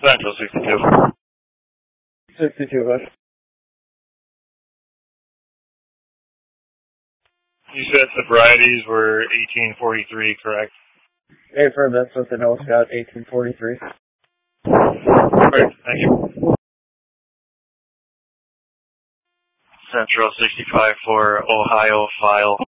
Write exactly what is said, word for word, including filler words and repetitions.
Central sixty-two. sixty-two, bud. You said sobrieties were eighteen forty-three, correct? Affirm, that's what the notes got, eighteen forty-three. Perfect, thank you. Central sixty-five for Ohio file.